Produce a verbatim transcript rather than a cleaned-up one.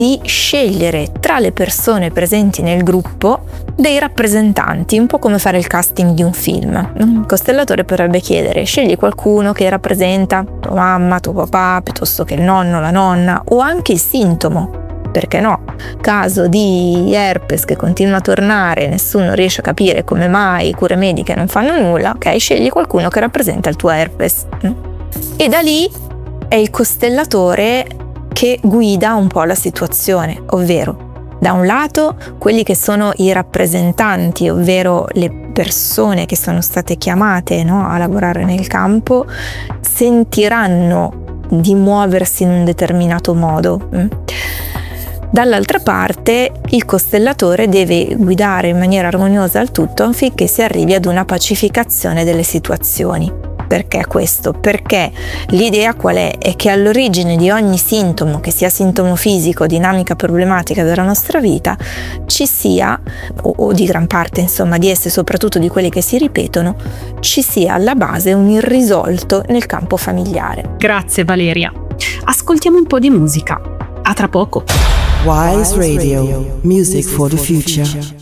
di scegliere tra le persone presenti nel gruppo dei rappresentanti, un po' come fare il casting di un film. Il costellatore potrebbe chiedere: scegli qualcuno che rappresenta tua mamma, tuo papà, piuttosto che il nonno, la nonna, o anche il sintomo. Perché no? Caso di herpes che continua a tornare, nessuno riesce a capire come mai, cure mediche non fanno nulla, ok? Scegli qualcuno che rappresenta il tuo herpes. E da lì è il costellatore che guida un po' la situazione, ovvero da un lato quelli che sono i rappresentanti, ovvero le persone che sono state chiamate, no, a lavorare nel campo, sentiranno di muoversi in un determinato modo. Dall'altra parte il costellatore deve guidare in maniera armoniosa il tutto affinché si arrivi ad una pacificazione delle situazioni. Perché questo? Perché l'idea qual è? È che all'origine di ogni sintomo, che sia sintomo fisico, dinamica problematica della nostra vita, ci sia, o, o di gran parte insomma di esse, soprattutto di quelli che si ripetono, ci sia alla base un irrisolto nel campo familiare. Grazie Valeria. Ascoltiamo un po' di musica. A tra poco. Wise Radio, music for the future.